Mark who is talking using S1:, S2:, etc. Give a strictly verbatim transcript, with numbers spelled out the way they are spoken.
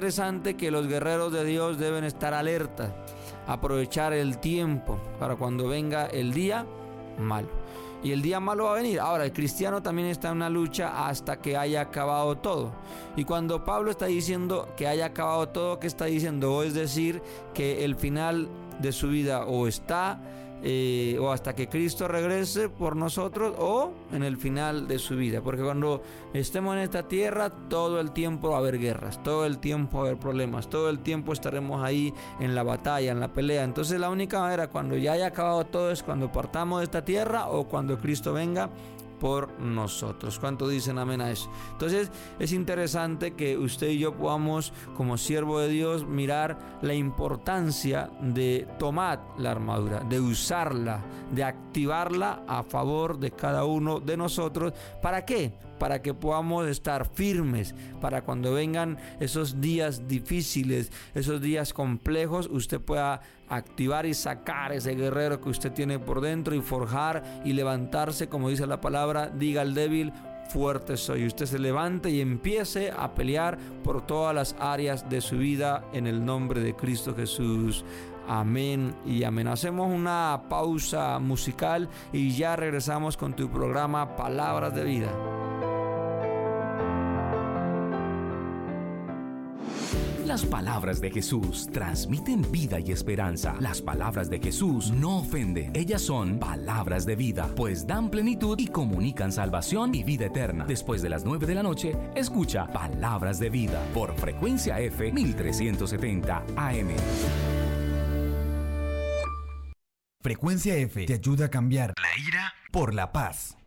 S1: interesante que los guerreros de Dios deben estar alerta, aprovechar el tiempo para cuando venga el día malo. Y el día malo va a venir. Ahora, el cristiano también está en una lucha hasta que haya acabado todo. Y cuando Pablo está diciendo que haya acabado todo, ¿qué está diciendo? O es decir, que el final de su vida o está eh, o hasta que Cristo regrese por nosotros, o en el final de su vida. Porque cuando estemos en esta tierra, todo el tiempo va a haber guerras, todo el tiempo va a haber problemas, todo el tiempo estaremos ahí en la batalla, en la pelea. Entonces la única manera cuando ya haya acabado todo es cuando partamos de esta tierra o cuando Cristo venga por nosotros. ¿Cuánto dicen amén a eso? Entonces es interesante que usted y yo podamos, como siervo de Dios, mirar la importancia de tomar la armadura, de usarla, de activarla a favor de cada uno de nosotros. ¿Para qué? Para que podamos estar firmes, para cuando vengan esos días difíciles, esos días complejos, usted pueda activar y sacar ese guerrero que usted tiene por dentro y forjar y levantarse, como dice la palabra, diga al débil, fuerte soy. Usted se levante y empiece a pelear por todas las áreas de su vida en el nombre de Cristo Jesús. Amén y amén. Hacemos una pausa musical y ya regresamos con tu programa Palabras de Vida.
S2: Las palabras de Jesús transmiten vida y esperanza. Las palabras de Jesús no ofenden. Ellas son palabras de vida, pues dan plenitud y comunican salvación y vida eterna. Después de las nueve de la noche, escucha Palabras de Vida por Frecuencia F mil trescientos setenta A M.
S3: Frecuencia F te ayuda a cambiar la ira por la paz.